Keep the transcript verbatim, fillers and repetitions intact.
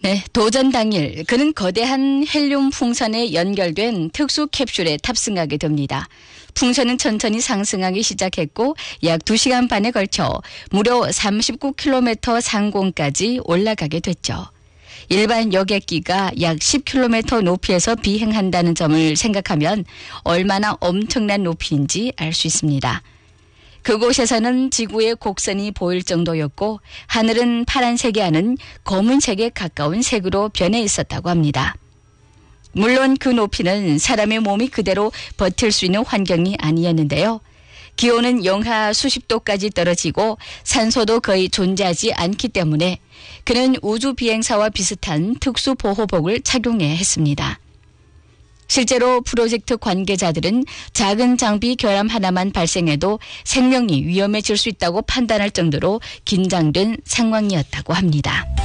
네, 도전 당일 그는 거대한 헬륨 풍선에 연결된 특수 캡슐에 탑승하게 됩니다. 풍선은 천천히 상승하기 시작했고 약 두 시간 반에 걸쳐 무려 삼십구 킬로미터 상공까지 올라가게 됐죠. 일반 여객기가 약 십 킬로미터 높이에서 비행한다는 점을 생각하면 얼마나 엄청난 높이인지 알 수 있습니다. 그곳에서는 지구의 곡선이 보일 정도였고 하늘은 파란색이 아닌 검은색에 가까운 색으로 변해 있었다고 합니다. 물론 그 높이는 사람의 몸이 그대로 버틸 수 있는 환경이 아니었는데요. 기온은 영하 수십 도까지 떨어지고 산소도 거의 존재하지 않기 때문에 그는 우주 비행사와 비슷한 특수 보호복을 착용해야 했습니다. 실제로 프로젝트 관계자들은 작은 장비 결함 하나만 발생해도 생명이 위험해질 수 있다고 판단할 정도로 긴장된 상황이었다고 합니다.